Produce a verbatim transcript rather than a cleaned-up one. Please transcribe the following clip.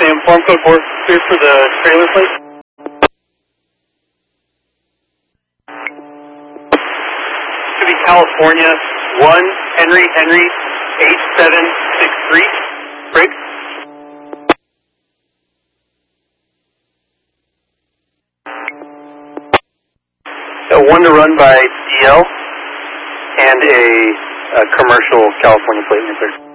Sam, form code four, clear for the trailer, please. To be California, one Henry Henry eight seven six three. Briggs. Uh, one to run by D L and a, a commercial California plate.